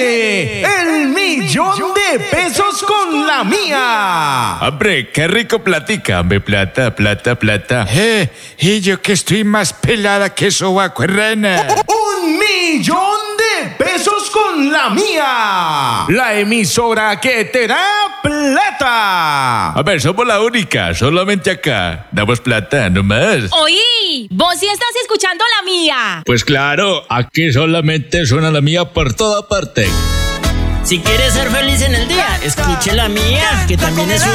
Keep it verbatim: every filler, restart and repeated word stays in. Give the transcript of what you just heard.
viene el millón de pesos con la mía. Hombre, qué rico platica, hombre, plata, plata, plata. Eh, y yo que estoy más pelada que sobaco, rana. Un millón de pesos con la mía. La emisora que te da plata. A ver, somos la única, solamente acá. Damos plata, no más. Oí, vos sí estás escuchando la mía. Pues claro, aquí solamente suena la mía por toda parte. Si quieres ser feliz en el día, escuche la mía, que también es